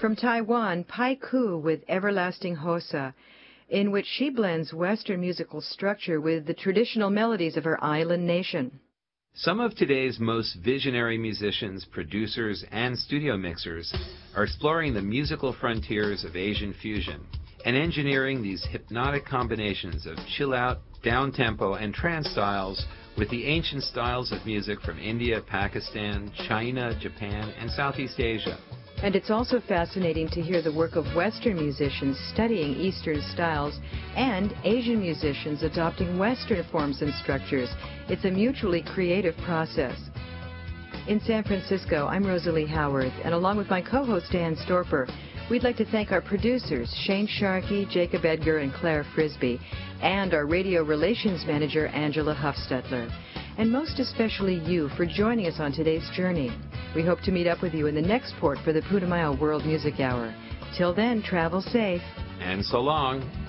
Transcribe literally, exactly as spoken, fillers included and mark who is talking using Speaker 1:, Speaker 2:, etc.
Speaker 1: From Taiwan, Pai Ku with Everlasting Hosa, in which she blends Western musical structure with the traditional melodies of her island nation.
Speaker 2: Some of today's most visionary musicians, producers, and studio mixers are exploring the musical frontiers of Asian fusion and engineering these hypnotic combinations of chill-out, down-tempo, and trance styles with the ancient styles of music from India, Pakistan, China, Japan, and Southeast Asia.
Speaker 1: And it's also fascinating to hear the work of Western musicians studying Eastern styles and Asian musicians adopting Western forms and structures. It's a mutually creative process. In San Francisco, I'm Rosalie Howarth, and along with my co-host Dan Storper, we'd like to thank our producers, Shane Sharkey, Jacob Edgar, and Claire Frisbee, and our radio relations manager, Angela Huffstetler. And most especially you for joining us on today's journey. We hope to meet up with you in the next port for the Putumayo World Music Hour. Till then, travel safe.
Speaker 2: And so long.